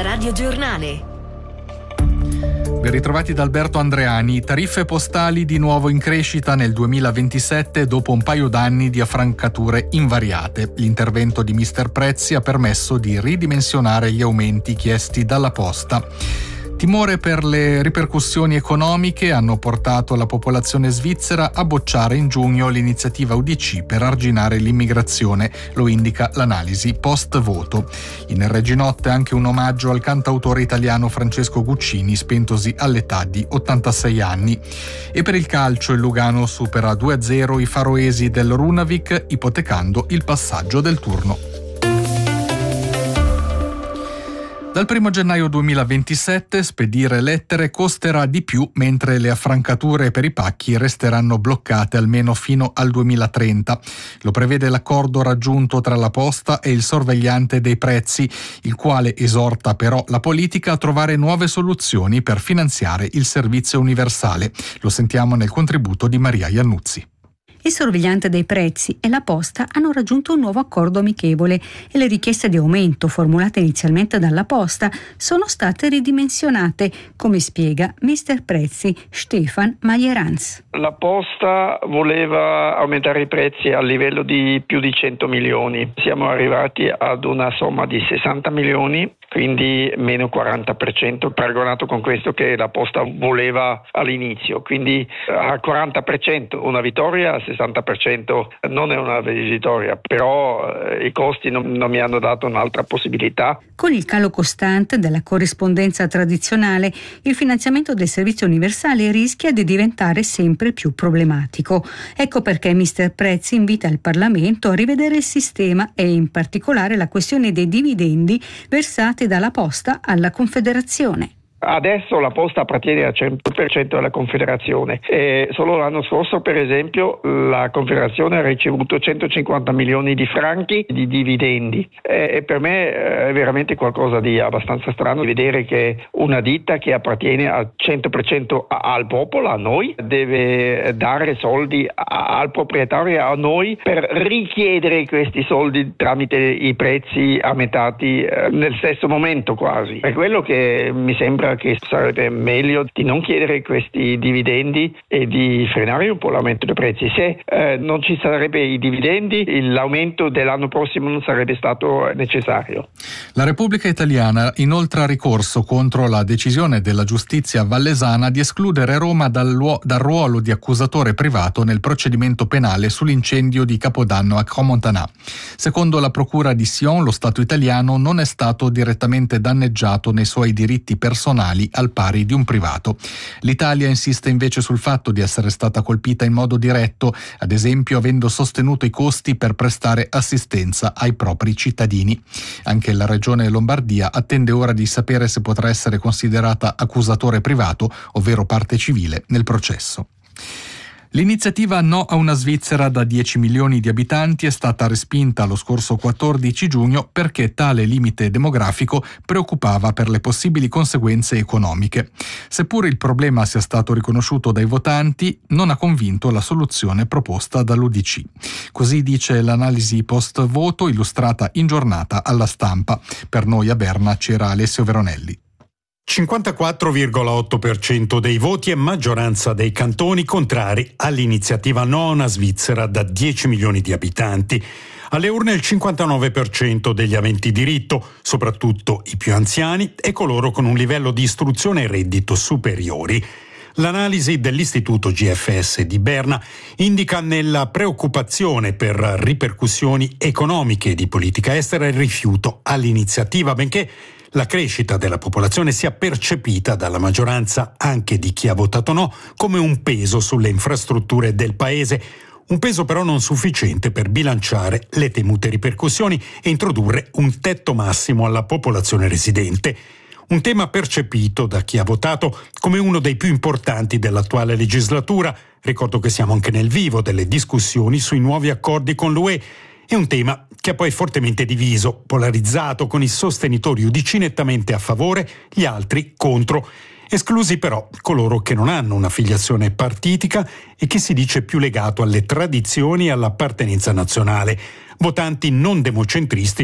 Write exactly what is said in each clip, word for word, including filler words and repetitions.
Radio Giornale. Ben ritrovati da Alberto Andreani. Tariffe postali di nuovo in crescita nel duemilaventisette dopo un paio d'anni di affrancature invariate. L'intervento di mister Prezzi ha permesso di ridimensionare gli aumenti chiesti dalla Posta. Timore per le ripercussioni economiche hanno portato la popolazione svizzera a bocciare in giugno l'iniziativa U D C per arginare l'immigrazione, lo indica l'analisi post voto. In Reginotte anche un omaggio al cantautore italiano Francesco Guccini, spentosi all'età di ottantasei anni. E per il calcio il Lugano supera due a zero i faroesi del Runavik, ipotecando il passaggio del turno. Dal primo gennaio duemilaventisette spedire lettere costerà di più, mentre le affrancature per i pacchi resteranno bloccate almeno fino al duemilatrenta. Lo prevede l'accordo raggiunto tra la Posta e il sorvegliante dei prezzi, il quale esorta però la politica a trovare nuove soluzioni per finanziare il servizio universale. Lo sentiamo nel contributo di Maria Iannuzzi. Il sorvegliante dei prezzi e la Posta hanno raggiunto un nuovo accordo amichevole e le richieste di aumento formulate inizialmente dalla Posta sono state ridimensionate, come spiega mister Prezzi Stefan Majeranz. La Posta voleva aumentare i prezzi a livello di più di cento milioni. Siamo arrivati ad una somma di sessanta milioni, quindi meno quaranta per cento, paragonato con questo che la Posta voleva all'inizio. Quindi al quaranta per cento una vittoria, al sessanta per cento non è una vittoria, però eh, i costi non, non mi hanno dato un'altra possibilità. Con il calo costante della corrispondenza tradizionale, il finanziamento del servizio universale rischia di diventare sempre più problematico. Ecco perché mister Prezzi invita il Parlamento a rivedere il sistema e in particolare la questione dei dividendi versati dalla Posta alla Confederazione. Adesso la Posta appartiene al cento per cento alla Confederazione e solo l'anno scorso, per esempio, la Confederazione ha ricevuto centocinquanta milioni di franchi di dividendi e, e per me è veramente qualcosa di abbastanza strano vedere che una ditta che appartiene al cento per cento al popolo, a noi, deve dare soldi al proprietario, a noi, per richiedere questi soldi tramite i prezzi aumentati nel stesso momento quasi. È quello che mi sembra che sarebbe meglio di non chiedere questi dividendi e di frenare un po' l'aumento dei prezzi. Se eh, non ci sarebbe i dividendi, l'aumento dell'anno prossimo non sarebbe stato necessario. La Repubblica Italiana inoltra ricorso contro la decisione della giustizia vallesana di escludere Roma dal, dal ruolo di accusatore privato nel procedimento penale sull'incendio di Capodanno a Crans-Montana. Secondo la procura di Sion, lo Stato italiano non è stato direttamente danneggiato nei suoi diritti personali al pari di un privato. L'Italia insiste invece sul fatto di essere stata colpita in modo diretto, ad esempio avendo sostenuto i costi per prestare assistenza ai propri cittadini. Anche la Regione Lombardia attende ora di sapere se potrà essere considerata accusatore privato, ovvero parte civile, nel processo. L'iniziativa No a una Svizzera da dieci milioni di abitanti è stata respinta lo scorso quattordici giugno perché tale limite demografico preoccupava per le possibili conseguenze economiche. Seppure il problema sia stato riconosciuto dai votanti, non ha convinto la soluzione proposta dall'U D C. Così dice l'analisi post-voto illustrata in giornata alla Stampa. Per noi a Berna c'era Alessio Veronelli. cinquantaquattro virgola otto per cento dei voti e maggioranza dei cantoni contrari all'iniziativa No a una Svizzera da dieci milioni di abitanti. Alle urne il cinquantanove per cento degli aventi diritto, soprattutto i più anziani e coloro con un livello di istruzione e reddito superiori. L'analisi dell'Istituto G F S di Berna indica nella preoccupazione per ripercussioni economiche e di politica estera il rifiuto all'iniziativa, benché la crescita della popolazione sia percepita dalla maggioranza, anche di chi ha votato no, come un peso sulle infrastrutture del paese. Un peso però non sufficiente per bilanciare le temute ripercussioni e introdurre un tetto massimo alla popolazione residente. Un tema percepito da chi ha votato come uno dei più importanti dell'attuale legislatura. Ricordo che siamo anche nel vivo delle discussioni sui nuovi accordi con l'U E. È un tema che ha poi fortemente diviso, polarizzato, con i sostenitori U D C nettamente a favore, gli altri contro. Esclusi però coloro che non hanno un'affiliazione partitica e che si dice più legato alle tradizioni e all'appartenenza nazionale. Votanti non democentristi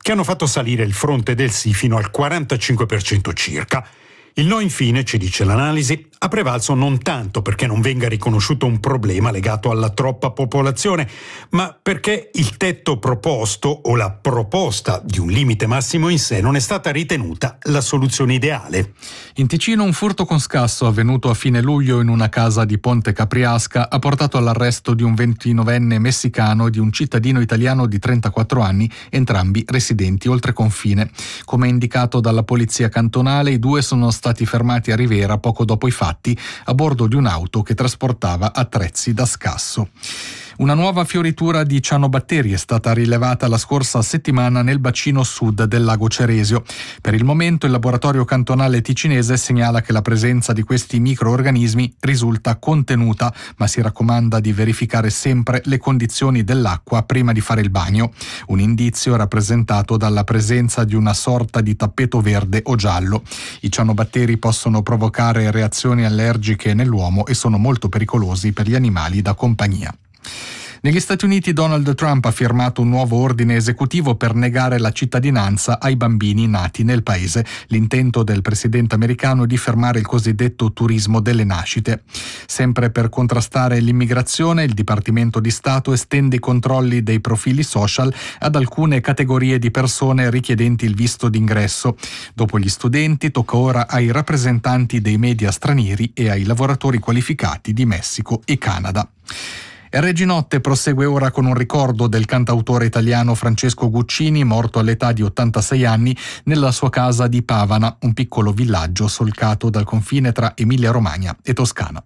che hanno fatto salire il fronte del sì fino al quarantacinque per cento circa. Il no, infine, ci dice l'analisi, ha prevalso non tanto perché non venga riconosciuto un problema legato alla troppa popolazione, ma perché il tetto proposto o la proposta di un limite massimo in sé non è stata ritenuta la soluzione ideale. In Ticino un furto con scasso avvenuto a fine luglio in una casa di Ponte Capriasca ha portato all'arresto di un ventinovenne messicano e di un cittadino italiano di trentaquattro anni, entrambi residenti oltre confine. Come indicato dalla polizia cantonale, i due sono stati stati fermati a Rivera poco dopo i fatti a bordo di un'auto che trasportava attrezzi da scasso. Una nuova fioritura di cianobatteri è stata rilevata la scorsa settimana nel bacino sud del lago Ceresio. Per il momento il laboratorio cantonale ticinese segnala che la presenza di questi microorganismi risulta contenuta, ma si raccomanda di verificare sempre le condizioni dell'acqua prima di fare il bagno. Un indizio rappresentato dalla presenza di una sorta di tappeto verde o giallo. I cianobatteri possono provocare reazioni allergiche nell'uomo e sono molto pericolosi per gli animali da compagnia. Negli Stati Uniti Donald Trump ha firmato un nuovo ordine esecutivo per negare la cittadinanza ai bambini nati nel paese. L'intento del presidente americano è di fermare il cosiddetto turismo delle nascite. Sempre per contrastare l'immigrazione, il Dipartimento di Stato estende i controlli dei profili social ad alcune categorie di persone richiedenti il visto d'ingresso. Dopo gli studenti, tocca ora ai rappresentanti dei media stranieri e ai lavoratori qualificati di Messico e Canada. E Reginotte prosegue ora con un ricordo del cantautore italiano Francesco Guccini, morto all'età di ottantasei anni nella sua casa di Pavana, un piccolo villaggio solcato dal confine tra Emilia-Romagna e Toscana.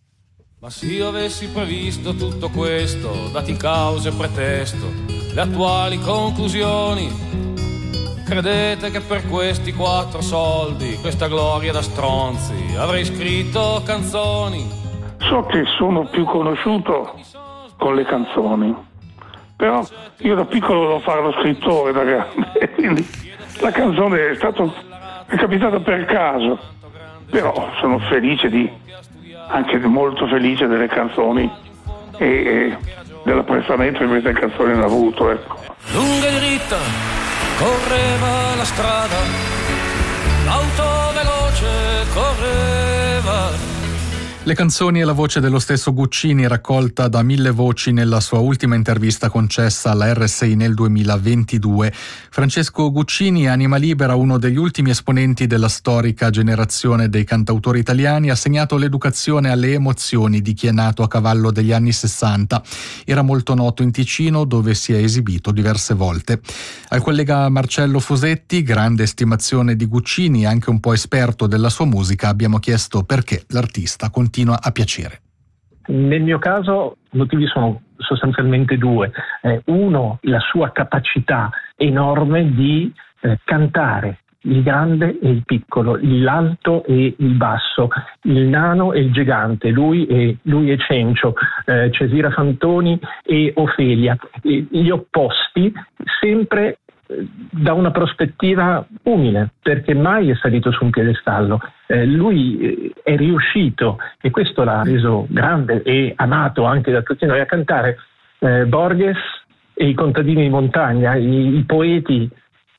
Ma se io avessi previsto tutto questo, dati causa e pretesto, le attuali conclusioni, credete che per questi quattro soldi, questa gloria da stronzi, avrei scritto canzoni? So che sono più conosciuto con le canzoni, però io da piccolo volevo fare lo scrittore da grande, quindi la canzone è stato è capitata per caso, però sono felice di anche molto felice delle canzoni e, e dell'apprezzamento che queste canzoni hanno avuto, ecco. Lunga e dritta correva la strada, l'auto veloce correva. Le canzoni e la voce dello stesso Guccini, raccolta da Mille Voci nella sua ultima intervista concessa alla erre sei nel duemilaventidue. Francesco Guccini, anima libera, uno degli ultimi esponenti della storica generazione dei cantautori italiani, ha segnato l'educazione alle emozioni di chi è nato a cavallo degli anni sessanta. Era molto noto in Ticino, dove si è esibito diverse volte. Al collega Marcello Fusetti, grande estimazione di Guccini e anche un po' esperto della sua musica, abbiamo chiesto perché l'artista continua a piacere. Nel mio caso i motivi sono sostanzialmente due. Eh, uno, la sua capacità enorme di eh, cantare il grande e il piccolo, l'alto e il basso, il nano e il gigante, lui e, lui e Cencio, eh, Cesira Fantoni e Ofelia, e gli opposti sempre da una prospettiva umile, perché mai è salito su un piedestallo. Eh, lui eh, è riuscito, e questo l'ha reso grande e amato anche da tutti noi, a cantare eh, Borges e i contadini di montagna, i, i poeti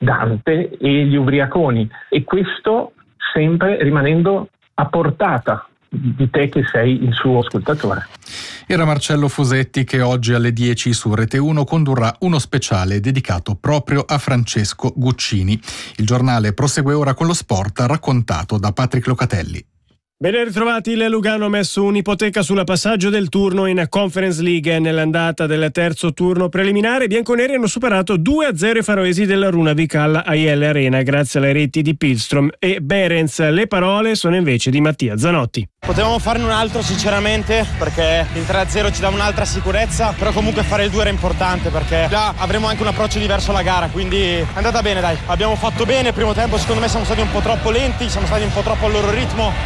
Dante e gli ubriaconi, e questo sempre rimanendo a portata di te che sei il suo ascoltatore. Era Marcello Fusetti che oggi alle dieci su Rete uno condurrà uno speciale dedicato proprio a Francesco Guccini. Il giornale prosegue ora con lo sport raccontato da Patrick Locatelli. Ben ritrovati. Il Lugano ha messo un'ipoteca sulla passaggio del turno in Conference League. Nell'andata del terzo turno preliminare, i bianconeri hanno superato due a zero i faroesi della Runavik alla A I L Arena grazie alle reti di Pilstrom e Behrens. Le parole sono invece di Mattia Zanotti. Potevamo farne un altro sinceramente, perché il tre a zero ci dà un'altra sicurezza, però comunque fare il due era importante perché già avremo anche un approccio diverso alla gara, quindi è andata bene, dai. Abbiamo fatto bene il primo tempo, secondo me siamo stati un po' troppo lenti, siamo stati un po' troppo al loro ritmo, però dopo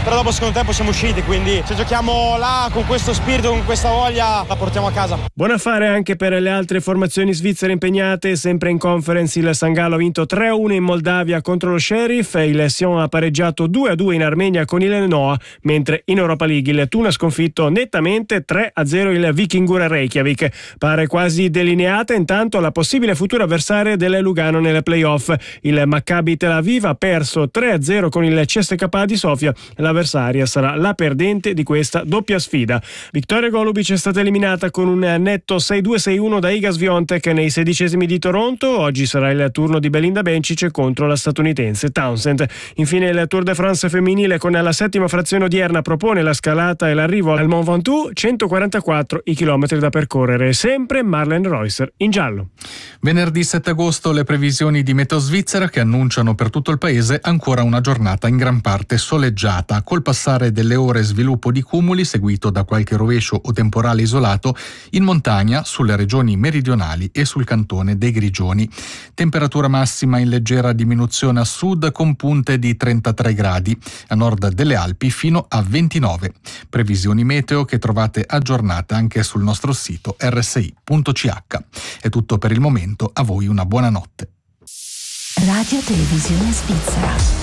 secondo tempo siamo usciti, quindi se giochiamo là con questo spirito, con questa voglia, la portiamo a casa. Buon affare anche per le altre formazioni svizzere impegnate, sempre in conference. Il San Gallo ha vinto tre a uno in Moldavia contro lo Sheriff, il Sion ha pareggiato due a due in Armenia con il Noah, mentre in Europa League il Thun ha sconfitto nettamente tre a zero il Vikingur Reykjavik. Pare quasi delineata intanto la possibile futura avversaria del Lugano nelle playoff. Il Maccabi Tel Aviv ha perso tre a zero con il C S K A di Sofia, l'avversaria sarà la perdente di questa doppia sfida. Victoria Golubic è stata eliminata con un netto sei due sei uno da Iga Swiatek nei sedicesimi di Toronto. Oggi sarà il turno di Belinda Bencic contro la statunitense Townsend. Infine il Tour de France femminile con la settima frazione odierna propone la scalata e l'arrivo al Mont Ventoux, centoquarantaquattro i chilometri da percorrere, sempre Marlen Reusser in giallo. Venerdì sette agosto le previsioni di Meteo Svizzera che annunciano per tutto il paese ancora una giornata in gran parte soleggiata, col passare delle ore sviluppo di cumuli seguito da qualche rovescio o temporale isolato in montagna, sulle regioni meridionali e sul cantone dei Grigioni. Temperatura massima in leggera diminuzione a sud con punte di trentatré gradi, a nord delle Alpi fino a ventinove. Previsioni meteo che trovate aggiornate anche sul nostro sito erre esse i punto ci acca. È tutto per il momento, a voi una buona notte. Radio Televisione Svizzera.